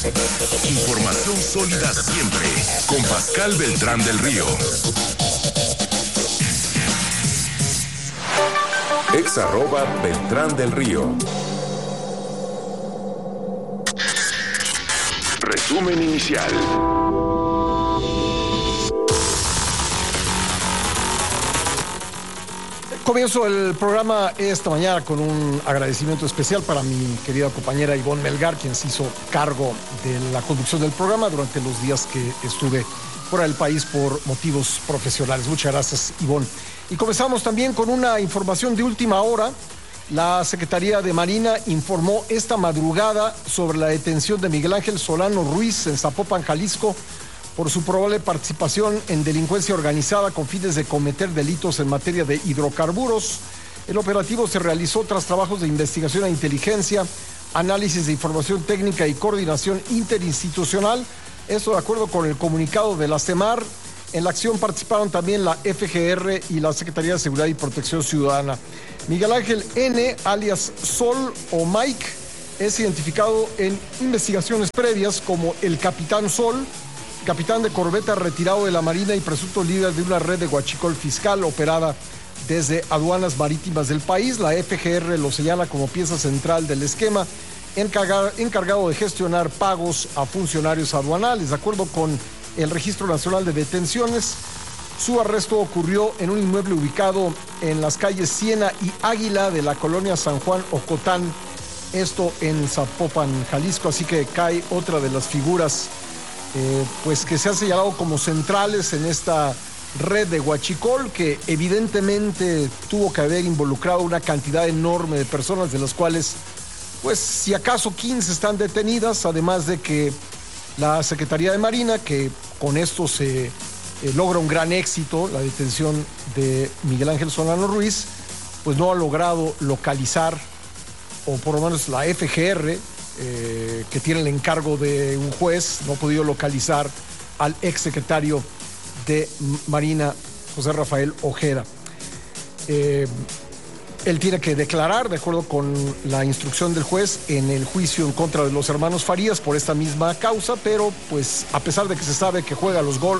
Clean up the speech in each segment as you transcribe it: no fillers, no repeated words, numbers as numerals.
Información sólida siempre. Con Pascal Beltrán del Río. @Beltrán del Río. Resumen inicial. Comienzo el programa esta mañana con un agradecimiento especial para mi querida compañera Ivonne Melgar, quien se hizo cargo de la conducción del programa durante los días que estuve fuera del país por motivos profesionales. Muchas gracias, Ivonne. Y comenzamos también con una información de última hora. La Secretaría de Marina informó esta madrugada sobre la detención de Miguel Ángel Solano Ruiz en Zapopan, Jalisco, por su probable participación en delincuencia organizada con fines de cometer delitos en materia de hidrocarburos. El operativo se realizó tras trabajos de investigación e inteligencia, análisis de información técnica y coordinación interinstitucional. Esto de acuerdo con el comunicado de la CEMAR. En la acción participaron también la FGR y la Secretaría de Seguridad y Protección Ciudadana. Miguel Ángel N., alias Sol o Mike, es identificado en investigaciones previas como el Capitán Sol, capitán de corbeta retirado de la Marina y presunto líder de una red de huachicol fiscal operada desde aduanas marítimas del país. La FGR lo señala como pieza central del esquema, encargado de gestionar pagos a funcionarios aduanales. De acuerdo con el Registro Nacional de Detenciones, su arresto ocurrió en un inmueble ubicado en las calles Siena y Águila de la colonia San Juan Ocotán, esto en Zapopan, Jalisco. Así que cae otra de las figuras pues que se han señalado como centrales en esta red de huachicol, que evidentemente tuvo que haber involucrado una cantidad enorme de personas, de las cuales pues si acaso 15 están detenidas, además de que la Secretaría de Marina, que con esto se logra un gran éxito, la detención de Miguel Ángel Solano Ruiz, pues no ha logrado localizar, o por lo menos la FGR, que tiene el encargo de un juez, no ha podido localizar al exsecretario de Marina, José Rafael Ojeda. Él tiene que declarar, de acuerdo con la instrucción del juez, en el juicio en contra de los hermanos Farías por esta misma causa, pero pues a pesar de que se sabe que jugaba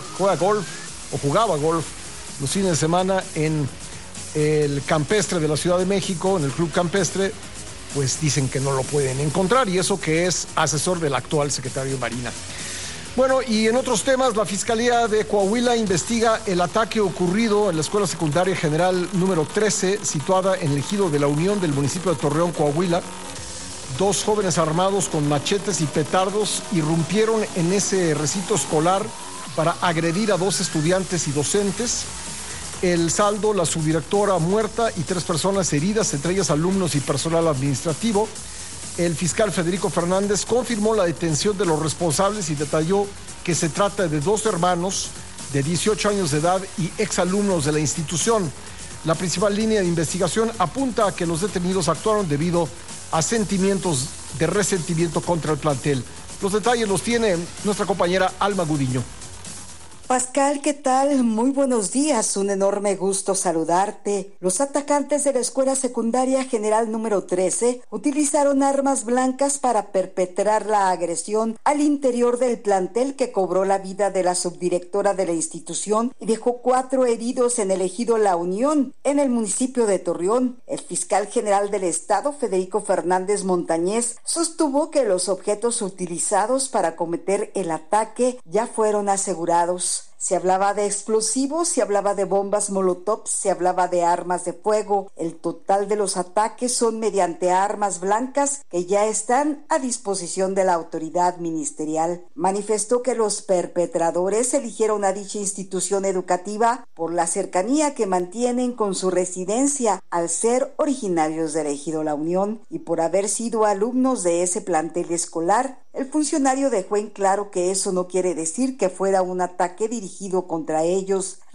golf los fines de semana en el campestre de la Ciudad de México, en el Club Campestre, pues dicen que no lo pueden encontrar, y eso que es asesor del actual secretario de Marina. Bueno, y en otros temas, la Fiscalía de Coahuila investiga el ataque ocurrido en la Escuela Secundaria General número 13, situada en el ejido de La Unión del municipio de Torreón, Coahuila. 2 jóvenes armados con machetes y petardos irrumpieron en ese recinto escolar para agredir a 2 estudiantes y docentes. El saldo: la subdirectora muerta y 3 personas heridas, entre ellas alumnos y personal administrativo. El fiscal Federico Fernández confirmó la detención de los responsables y detalló que se trata de 2 hermanos de 18 años de edad y exalumnos de la institución. La principal línea de investigación apunta a que los detenidos actuaron debido a sentimientos de resentimiento contra el plantel. Los detalles los tiene nuestra compañera Alma Gudiño. Pascal, ¿qué tal? Muy buenos días, un enorme gusto saludarte. Los atacantes de la Escuela Secundaria General número 13 utilizaron armas blancas para perpetrar la agresión al interior del plantel, que cobró la vida de la subdirectora de la institución y dejó 4 heridos en el ejido La Unión, en el municipio de Torreón. El fiscal general del estado, Federico Fernández Montañez, sostuvo que los objetos utilizados para cometer el ataque ya fueron asegurados. Se hablaba de explosivos, se hablaba de bombas molotov, se hablaba de armas de fuego. El total de los ataques son mediante armas blancas que ya están a disposición de la autoridad ministerial. Manifestó que los perpetradores eligieron a dicha institución educativa por la cercanía que mantienen con su residencia, al ser originarios del ejido La Unión y por haber sido alumnos de ese plantel escolar. El funcionario dejó en claro que eso no quiere decir que fuera un ataque dirigido contra ellos.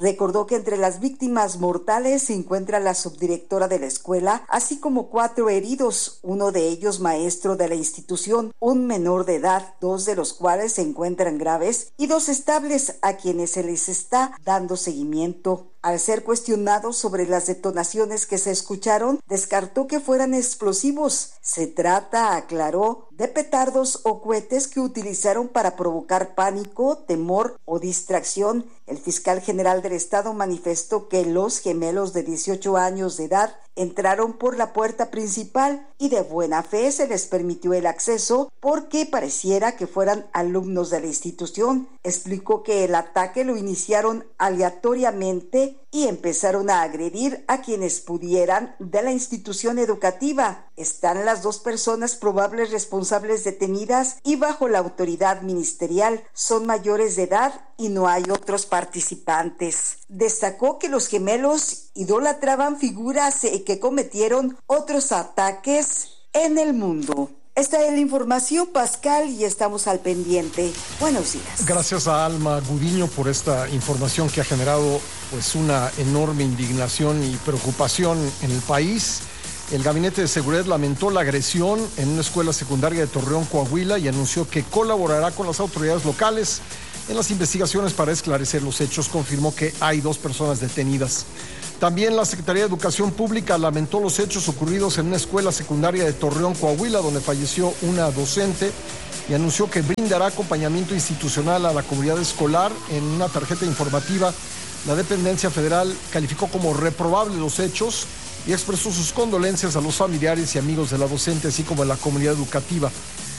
Recordó que entre las víctimas mortales se encuentra la subdirectora de la escuela, así como 4 heridos, uno de ellos maestro de la institución, un menor de edad, 2 de los cuales se encuentran graves y 2 estables a quienes se les está dando seguimiento. Al ser cuestionado sobre las detonaciones que se escucharon, descartó que fueran explosivos. Se trata, aclaró, de petardos o cohetes que utilizaron para provocar pánico, temor o distracción. El fiscal general del estado manifestó que los gemelos de 18 años de edad entraron por la puerta principal y de buena fe se les permitió el acceso porque pareciera que fueran alumnos de la institución. Explicó que el ataque lo iniciaron aleatoriamente y empezaron a agredir a quienes pudieran de la institución educativa. Están las 2 personas probables responsables detenidas y bajo la autoridad ministerial. Son mayores de edad y no hay otros participantes. Destacó que los gemelos idolatraban figuras que cometieron otros ataques en el mundo. Esta es la información, Pascal, y estamos al pendiente. Buenos días. Gracias a Alma Gudiño por esta información que ha generado pues una enorme indignación y preocupación en el país. El Gabinete de Seguridad lamentó la agresión en una escuela secundaria de Torreón, Coahuila, y anunció que colaborará con las autoridades locales en las investigaciones para esclarecer los hechos. Confirmó que hay 2 personas detenidas. También la Secretaría de Educación Pública lamentó los hechos ocurridos en una escuela secundaria de Torreón, Coahuila, donde falleció una docente, y anunció que brindará acompañamiento institucional a la comunidad escolar. En una tarjeta informativa, la dependencia federal calificó como reprobable los hechos y expresó sus condolencias a los familiares y amigos de la docente, así como a la comunidad educativa.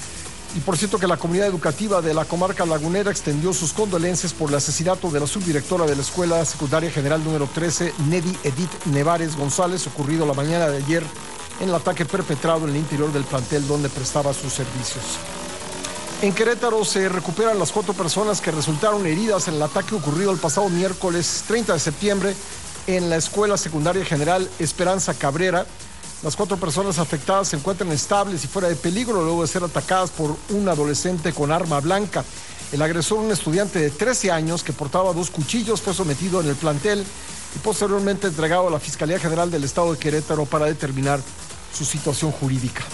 Y por cierto que la comunidad educativa de la comarca lagunera extendió sus condolencias por el asesinato de la subdirectora de la Escuela Secundaria General número 13, Nedi Edith Nevares González, ocurrido la mañana de ayer en el ataque perpetrado en el interior del plantel donde prestaba sus servicios. En Querétaro se recuperan las 4 personas que resultaron heridas en el ataque ocurrido el pasado miércoles 30 de septiembre en la Escuela Secundaria General Esperanza Cabrera. Las 4 personas afectadas se encuentran estables y fuera de peligro luego de ser atacadas por un adolescente con arma blanca. El agresor, un estudiante de 13 años que portaba 2 cuchillos, fue sometido en el plantel y posteriormente entregado a la Fiscalía General del Estado de Querétaro para determinar su situación jurídica.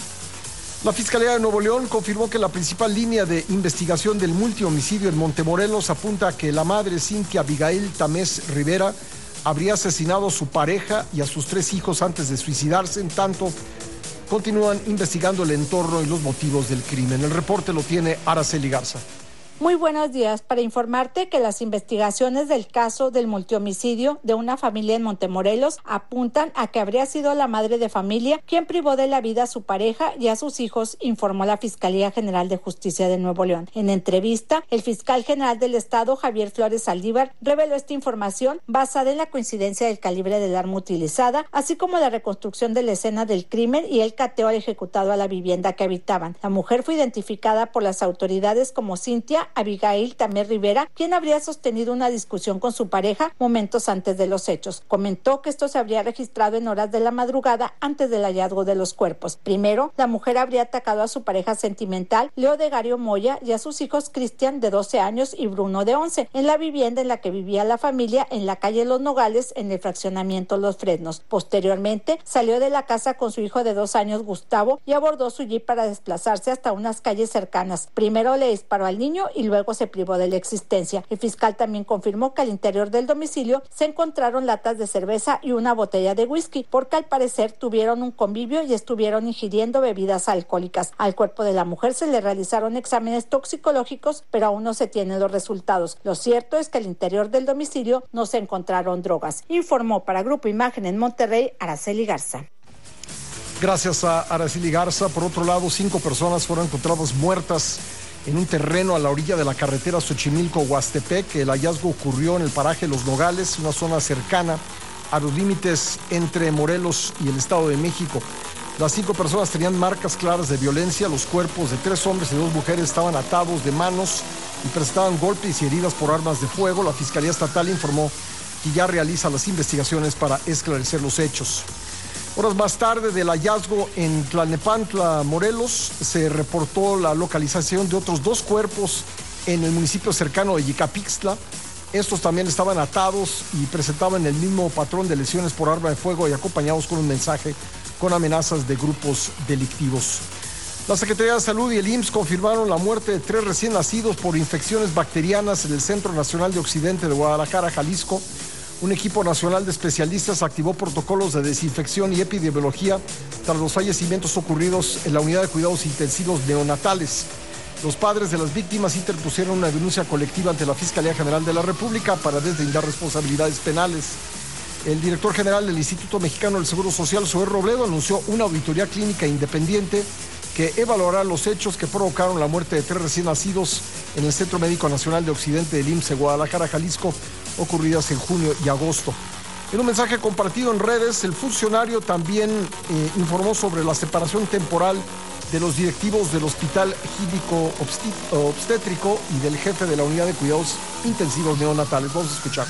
La Fiscalía de Nuevo León confirmó que la principal línea de investigación del multihomicidio en Montemorelos apunta a que la madre Cintia Abigail Tamés Rivera habría asesinado a su pareja y a sus 3 hijos antes de suicidarse. En tanto, continúan investigando el entorno y los motivos del crimen. El reporte lo tiene Araceli Garza. Muy buenos días. Para informarte que las investigaciones del caso del multihomicidio de una familia en Montemorelos apuntan a que habría sido la madre de familia quien privó de la vida a su pareja y a sus hijos, informó la Fiscalía General de Justicia de Nuevo León. En entrevista, el fiscal general del estado, Javier Flores Saldívar, reveló esta información basada en la coincidencia del calibre del arma utilizada, así como la reconstrucción de la escena del crimen y el cateo al ejecutado a la vivienda que habitaban. La mujer fue identificada por las autoridades como Cintia Abigail Tamés Rivera, quien habría sostenido una discusión con su pareja momentos antes de los hechos. Comentó que esto se habría registrado en horas de la madrugada antes del hallazgo de los cuerpos. Primero, la mujer habría atacado a su pareja sentimental, Leo de Gario Moya, y a sus hijos Cristian, de 12 años, y Bruno, de 11, en la vivienda en la que vivía la familia en la calle Los Nogales, en el fraccionamiento Los Fresnos. Posteriormente, salió de la casa con su hijo de 2 años, Gustavo, y abordó su jeep para desplazarse hasta unas calles cercanas. Primero le disparó al niño y luego se privó de la existencia. El fiscal también confirmó que al interior del domicilio se encontraron latas de cerveza y una botella de whisky, porque al parecer tuvieron un convivio y estuvieron ingiriendo bebidas alcohólicas. Al cuerpo de la mujer se le realizaron exámenes toxicológicos, pero aún no se tienen los resultados. Lo cierto es que al interior del domicilio no se encontraron drogas. Informó para Grupo Imagen en Monterrey, Araceli Garza. Gracias a Araceli Garza. Por otro lado, 5 personas fueron encontradas muertas en un terreno a la orilla de la carretera Xochimilco-Huastepec. El hallazgo ocurrió en el paraje Los Nogales, una zona cercana a los límites entre Morelos y el Estado de México. Las 5 personas tenían marcas claras de violencia. Los cuerpos de 3 hombres y 2 mujeres estaban atados de manos y presentaban golpes y heridas por armas de fuego. La Fiscalía Estatal informó que ya realiza las investigaciones para esclarecer los hechos. Horas más tarde del hallazgo en Tlalnepantla, Morelos, se reportó la localización de otros 2 cuerpos en el municipio cercano de Yecapixtla. Estos también estaban atados y presentaban el mismo patrón de lesiones por arma de fuego y acompañados con un mensaje con amenazas de grupos delictivos. La Secretaría de Salud y el IMSS confirmaron la muerte de 3 recién nacidos por infecciones bacterianas en el Centro Nacional de Occidente de Guadalajara, Jalisco. Un equipo nacional de especialistas activó protocolos de desinfección y epidemiología tras los fallecimientos ocurridos en la unidad de cuidados intensivos neonatales. Los padres de las víctimas interpusieron una denuncia colectiva ante la Fiscalía General de la República para deslindar responsabilidades penales. El director general del Instituto Mexicano del Seguro Social, Zoé Robledo, anunció una auditoría clínica independiente que evaluará los hechos que provocaron la muerte de 3 recién nacidos en el Centro Médico Nacional de Occidente del IMSS Guadalajara, Jalisco, ocurridas en junio y agosto. En un mensaje compartido en redes, el funcionario también informó sobre la separación temporal de los directivos del Hospital Gínico Obstétrico y del jefe de la Unidad de Cuidados Intensivos Neonatales. Vamos a escuchar.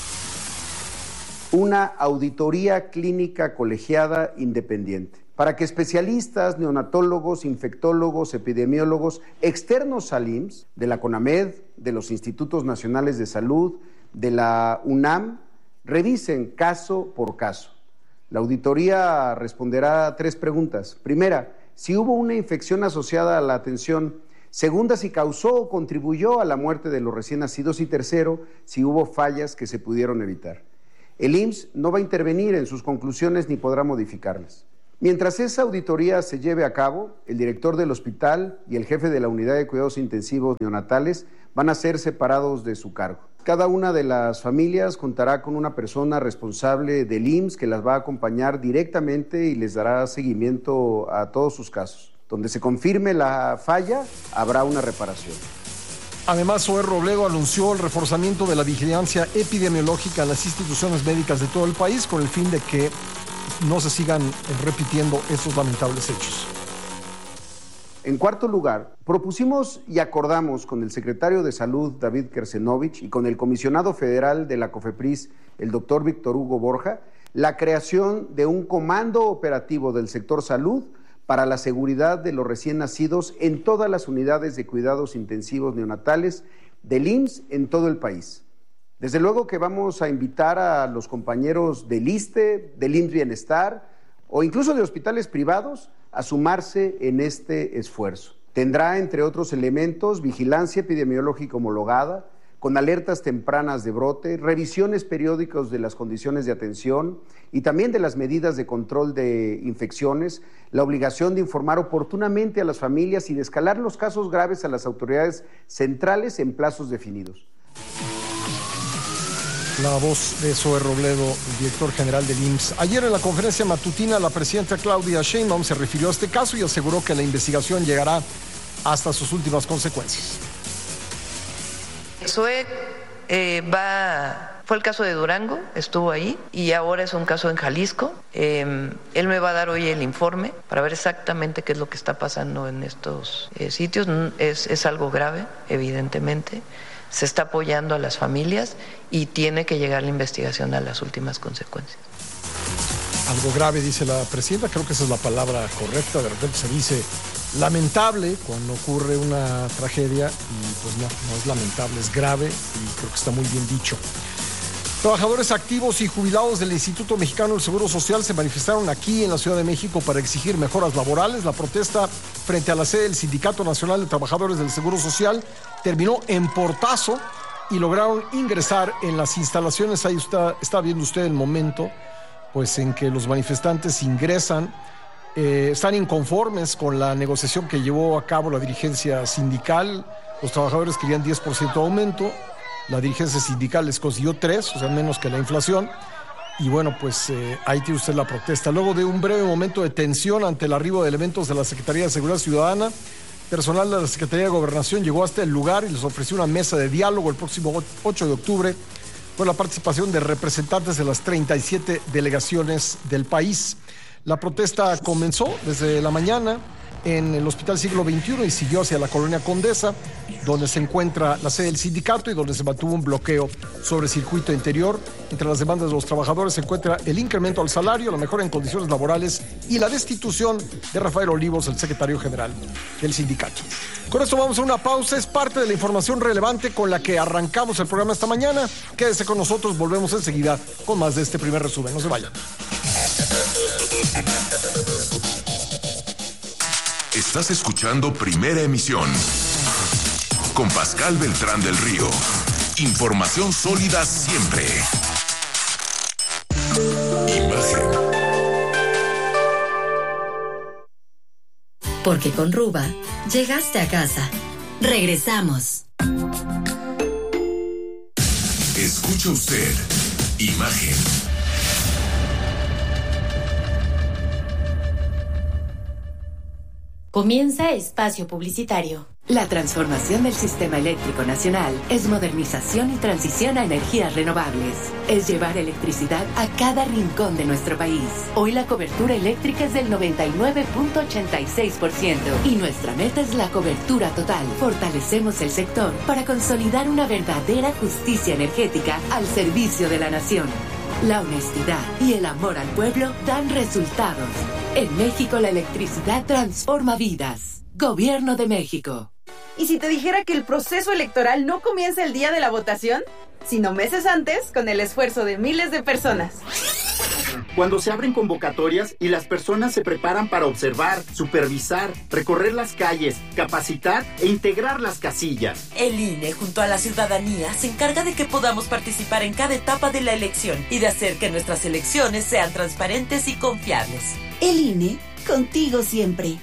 Una auditoría clínica colegiada independiente para que especialistas, neonatólogos, infectólogos, epidemiólogos, externos al IMSS, de la CONAMED, de los Institutos Nacionales de Salud, de la UNAM, revisen caso por caso. La auditoría responderá a 3 preguntas. Primera, si hubo una infección asociada a la atención. Segunda, si causó o contribuyó a la muerte de los recién nacidos. Y tercero, si hubo fallas que se pudieron evitar. El IMSS no va a intervenir en sus conclusiones ni podrá modificarlas. Mientras esa auditoría se lleve a cabo, el director del hospital y el jefe de la unidad de cuidados intensivos neonatales van a ser separados de su cargo. Cada una de las familias contará con una persona responsable del IMSS que las va a acompañar directamente y les dará seguimiento a todos sus casos. Donde se confirme la falla, habrá una reparación. Además, Zoé Robledo anunció el reforzamiento de la vigilancia epidemiológica en las instituciones médicas de todo el país con el fin de que no se sigan repitiendo estos lamentables hechos. En cuarto lugar, propusimos y acordamos con el secretario de Salud, David Kersenovich, y con el comisionado federal de la COFEPRIS, el doctor Víctor Hugo Borja, la creación de un comando operativo del sector salud para la seguridad de los recién nacidos en todas las unidades de cuidados intensivos neonatales del IMSS en todo el país. Desde luego que vamos a invitar a los compañeros del ISSSTE, del IMSS Bienestar o incluso de hospitales privados a sumarse en este esfuerzo. Tendrá, entre otros elementos, vigilancia epidemiológica homologada, con alertas tempranas de brote, revisiones periódicas de las condiciones de atención y también de las medidas de control de infecciones, la obligación de informar oportunamente a las familias y de escalar los casos graves a las autoridades centrales en plazos definidos. La voz de Zoé Robledo, el director general del IMSS. Ayer en la conferencia matutina, la presidenta Claudia Sheinbaum se refirió a este caso y aseguró que la investigación llegará hasta sus últimas consecuencias. Zoé fue el caso de Durango, estuvo ahí, y ahora es un caso en Jalisco. Él me va a dar hoy el informe para ver exactamente qué es lo que está pasando en estos sitios. Es algo grave, evidentemente. Se está apoyando a las familias y tiene que llegar la investigación a las últimas consecuencias. Algo grave, dice la presidenta, creo que esa es la palabra correcta. De repente se dice lamentable cuando ocurre una tragedia y pues no es lamentable, es grave y creo que está muy bien dicho. Trabajadores activos y jubilados del Instituto Mexicano del Seguro Social se manifestaron aquí en la Ciudad de México para exigir mejoras laborales. La protesta frente a la sede del Sindicato Nacional de Trabajadores del Seguro Social terminó en portazo y lograron ingresar en las instalaciones. Ahí está viendo usted el momento pues, en que los manifestantes ingresan. Están inconformes con la negociación que llevó a cabo la dirigencia sindical. Los trabajadores querían 10% de aumento. La dirigencia sindical les consiguió 3%, o sea, menos que la inflación. Y bueno, pues ahí tiene usted la protesta. Luego de un breve momento de tensión ante el arribo de elementos de la Secretaría de Seguridad Ciudadana, personal de la Secretaría de Gobernación llegó hasta el lugar y les ofreció una mesa de diálogo el próximo 8 de octubre con la participación de representantes de las 37 delegaciones del país. La protesta comenzó desde la mañana en el Hospital Siglo XXI y siguió hacia la Colonia Condesa, donde se encuentra la sede del sindicato y donde se mantuvo un bloqueo sobre el circuito interior. Entre las demandas de los trabajadores se encuentra el incremento al salario, la mejora en condiciones laborales y la destitución de Rafael Olivos, el secretario general del sindicato. Con esto vamos a una pausa. Es parte de la información relevante con la que arrancamos el programa esta mañana. Quédese con nosotros, volvemos enseguida con más de este primer resumen. No se vayan. Estás escuchando Primera Emisión con Pascal Beltrán del Río. Información sólida siempre. Imagen. Porque con Ruba llegaste a casa. Regresamos. Escucha usted. Imagen. Comienza espacio publicitario. La transformación del sistema eléctrico nacional es modernización y transición a energías renovables. Es llevar electricidad a cada rincón de nuestro país. Hoy la cobertura eléctrica es del 99.86% y nuestra meta es la cobertura total. Fortalecemos el sector para consolidar una verdadera justicia energética al servicio de la nación. La honestidad y el amor al pueblo dan resultados. En México la electricidad transforma vidas. Gobierno de México. ¿Y si te dijera que el proceso electoral no comienza el día de la votación, sino meses antes con el esfuerzo de miles de personas? Cuando se abren convocatorias y las personas se preparan para observar, supervisar, recorrer las calles, capacitar e integrar las casillas. El INE, junto a la ciudadanía, se encarga de que podamos participar en cada etapa de la elección y de hacer que nuestras elecciones sean transparentes y confiables. El INE, contigo siempre.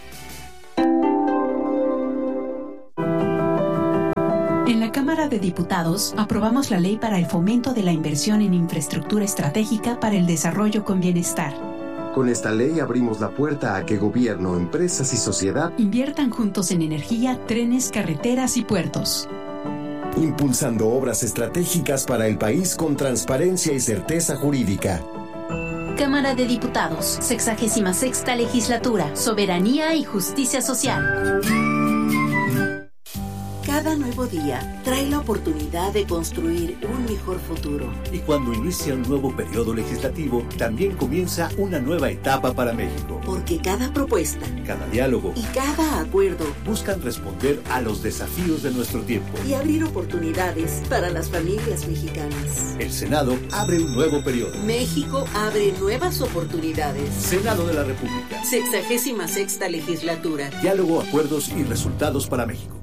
En la Cámara de Diputados aprobamos la ley para el fomento de la inversión en infraestructura estratégica para el desarrollo con bienestar. Con esta ley abrimos la puerta a que gobierno, empresas y sociedad inviertan juntos en energía, trenes, carreteras y puertos. Impulsando obras estratégicas para el país con transparencia y certeza jurídica. Cámara de Diputados, 66ª Legislatura, Soberanía y Justicia Social. Cada nuevo día trae la oportunidad de construir un mejor futuro. Y cuando inicia un nuevo periodo legislativo, también comienza una nueva etapa para México. Porque cada propuesta, cada diálogo y cada acuerdo buscan responder a los desafíos de nuestro tiempo y abrir oportunidades para las familias mexicanas. El Senado abre un nuevo periodo. México abre nuevas oportunidades. Senado de la República. 66ª Legislatura. Diálogo, acuerdos y resultados para México.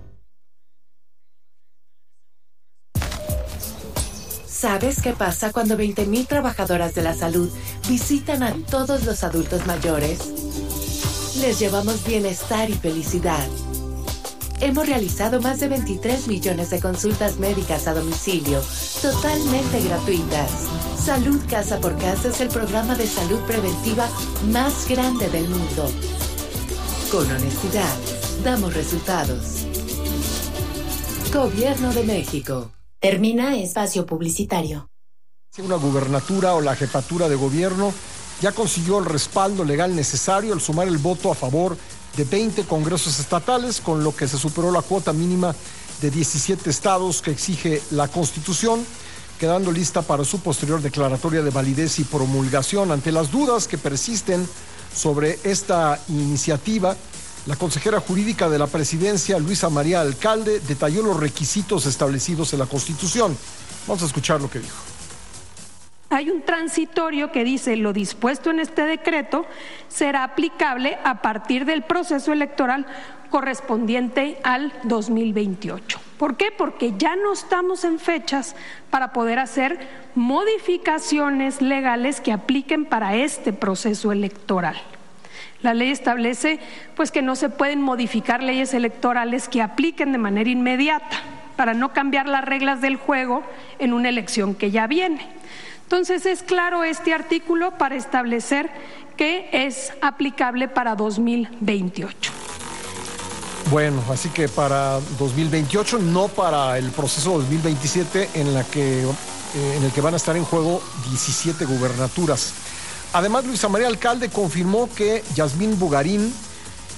¿Sabes qué pasa cuando 20,000 trabajadoras de la salud visitan a todos los adultos mayores? Les llevamos bienestar y felicidad. Hemos realizado más de 23 millones de consultas médicas a domicilio, totalmente gratuitas. Salud Casa por Casa es el programa de salud preventiva más grande del mundo. Con honestidad, damos resultados. Gobierno de México. Termina espacio publicitario. Una gubernatura o la jefatura de gobierno ya consiguió el respaldo legal necesario al sumar el voto a favor de 20 congresos estatales, con lo que se superó la cuota mínima de 17 estados que exige la Constitución, quedando lista para su posterior declaratoria de validez y promulgación. Ante las dudas que persisten sobre esta iniciativa, la consejera jurídica de la presidencia, Luisa María Alcalde, detalló los requisitos establecidos en la Constitución. Vamos a escuchar lo que dijo. Hay un transitorio que dice: lo dispuesto en este decreto será aplicable a partir del proceso electoral correspondiente al 2028. ¿Por qué? Porque ya no estamos en fechas para poder hacer modificaciones legales que apliquen para este proceso electoral. La ley establece pues que no se pueden modificar leyes electorales que apliquen de manera inmediata para no cambiar las reglas del juego en una elección que ya viene. Entonces es claro este artículo para establecer que es aplicable para 2028. Bueno, así que para 2028, no para el proceso 2027 en el que van a estar en juego 17 gubernaturas. Además, Luisa María Alcalde confirmó que Yasmín Bugarín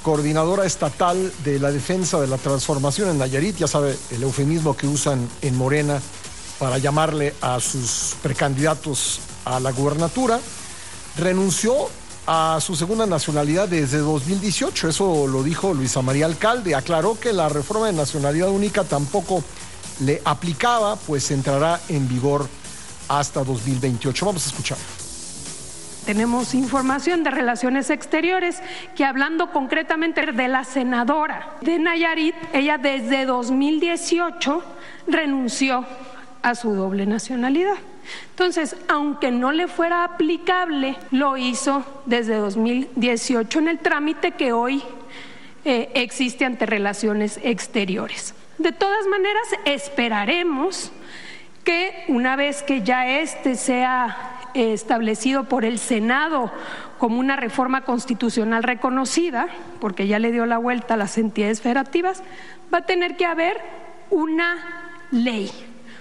coordinadora estatal de la defensa de la transformación en Nayarit, ya sabe el eufemismo que usan en Morena para llamarle a sus precandidatos a la gubernatura, renunció a su segunda nacionalidad desde 2018. Eso lo dijo Luisa María Alcalde. Aclaró que la reforma de nacionalidad única tampoco le aplicaba, pues entrará en vigor hasta 2028. Vamos a escuchar. Tenemos información de Relaciones Exteriores que, hablando concretamente de la senadora de Nayarit, ella desde 2018 renunció a su doble nacionalidad. Entonces, aunque no le fuera aplicable, lo hizo desde 2018 en el trámite que hoy existe ante Relaciones Exteriores. De todas maneras, esperaremos que una vez que ya sea establecido por el Senado como una reforma constitucional reconocida, porque ya le dio la vuelta a las entidades federativas, va a tener que haber una ley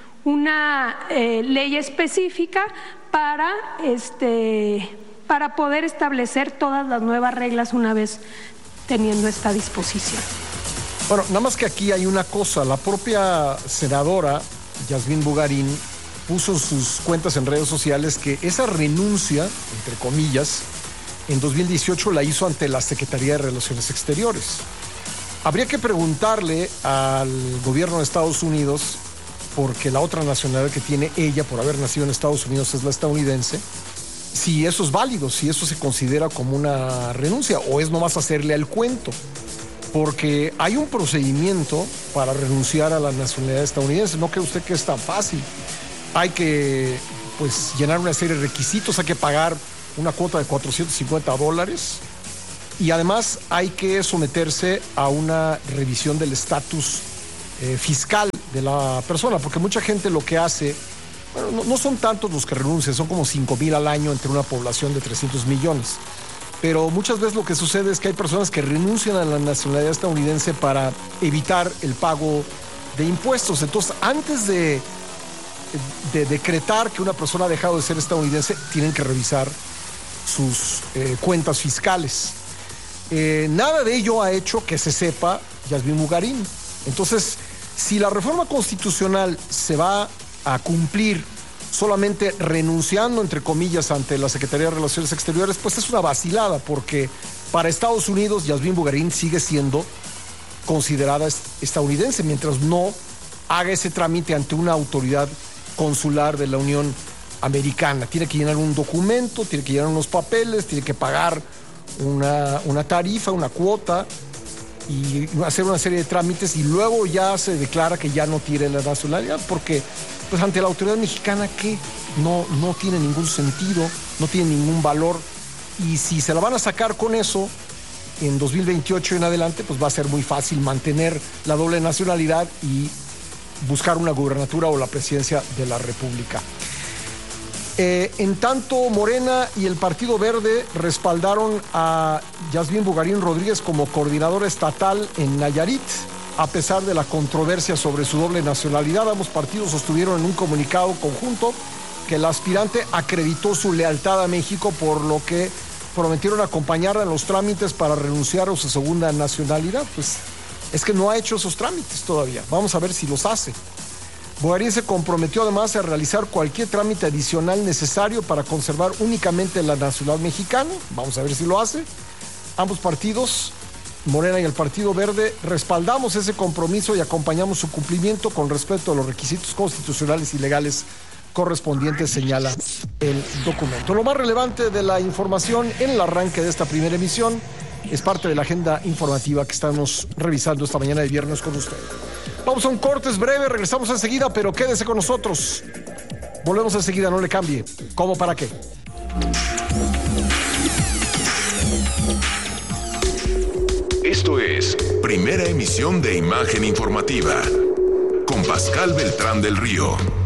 específica para poder establecer todas las nuevas reglas una vez teniendo esta disposición. Bueno, nada más que aquí hay una cosa. La propia senadora Yasmín Bugarín puso en sus cuentas en redes sociales que esa renuncia, entre comillas, en 2018 la hizo ante la Secretaría de Relaciones Exteriores. Habría que preguntarle al gobierno de Estados Unidos, porque la otra nacionalidad que tiene ella por haber nacido en Estados Unidos es la estadounidense, si eso es válido, si eso se considera como una renuncia o es nomás hacerle al cuento. Porque hay un procedimiento para renunciar a la nacionalidad estadounidense. No cree usted que es tan fácil. Hay que llenar una serie de requisitos, hay que pagar una cuota de $450 y además hay que someterse a una revisión del estatus fiscal de la persona, porque mucha gente lo que hace, bueno, no son tantos los que renuncian, son como 5,000 al año entre una población de 300 millones. Pero muchas veces lo que sucede es que hay personas que renuncian a la nacionalidad estadounidense para evitar el pago de impuestos. Entonces, antes de decretar que una persona ha dejado de ser estadounidense, tienen que revisar sus cuentas fiscales. Nada de ello ha hecho que se sepa Yasmín Bugarín. Entonces, si la reforma constitucional se va a cumplir solamente renunciando, entre comillas, ante la Secretaría de Relaciones Exteriores, pues es una vacilada, porque para Estados Unidos Yasmín Bugarín sigue siendo considerada estadounidense mientras no haga ese trámite ante una autoridad consular de la Unión Americana. Tiene que llenar un documento, tiene que llenar unos papeles, tiene que pagar una tarifa, una cuota y hacer una serie de trámites, y luego ya se declara que ya no tiene la nacionalidad, porque pues ante la autoridad mexicana que no tiene ningún sentido, no tiene ningún valor, y si se la van a sacar con eso en 2028 en adelante, pues va a ser muy fácil mantener la doble nacionalidad y buscar una gubernatura o la presidencia de la República. En tanto, Morena y el Partido Verde respaldaron a Yasmín Bugarín Rodríguez como coordinadora estatal en Nayarit, a pesar de la controversia sobre su doble nacionalidad. Ambos partidos sostuvieron en un comunicado conjunto que el aspirante acreditó su lealtad a México, por lo que prometieron acompañarla en los trámites para renunciar a su segunda nacionalidad. Pues es que no ha hecho esos trámites todavía. Vamos a ver si los hace. Bugarín se comprometió además a realizar cualquier trámite adicional necesario para conservar únicamente la nacionalidad mexicana. Vamos a ver si lo hace. Ambos partidos, Morena y el Partido Verde, respaldamos ese compromiso y acompañamos su cumplimiento con respecto a los requisitos constitucionales y legales correspondientes, señala el documento. Lo más relevante de la información en el arranque de esta primera emisión es parte de la agenda informativa que estamos revisando esta mañana de viernes con usted. Vamos a un corte breve, regresamos enseguida, pero quédese con nosotros. Volvemos enseguida, no le cambie. ¿Cómo para qué? Esto es Primera Emisión de Imagen Informativa con Pascal Beltrán del Río.